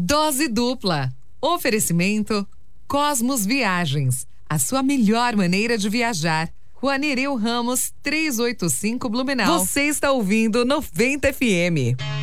Dose dupla. Oferecimento Cosmos Viagens. A sua melhor maneira de viajar. Rua Nereu Ramos, 385 Blumenau. Você está ouvindo 90 FM.